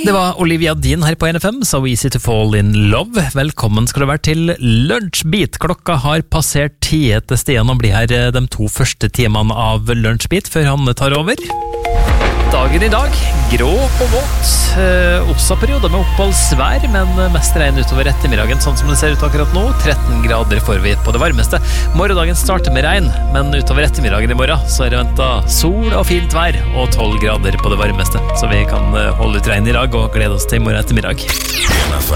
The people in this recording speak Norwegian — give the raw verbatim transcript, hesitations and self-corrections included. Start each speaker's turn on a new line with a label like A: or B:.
A: Det var Olivia Dean her på N F M, So Easy to Fall in Love. Velkommen skal du være til Lunsjbeat. Klokka har passert ti til Stian og blir her de to første timene av Lunsjbeat før han tar over. Dagen i dag, grå og våt, eh, også perioder med oppholdsvær, men mest regn utover ettermiddagen, sånn som det ser ut akkurat nå. tretten grader får vi på det varmeste. Morgendagen starter med regn, men utover ettermiddagen i morgen så er det ventet sol og fint vær, og tolv grader på det varmeste. Så vi kan holde ut regn i dag og glede oss til i morgen ettermiddag.
B: N F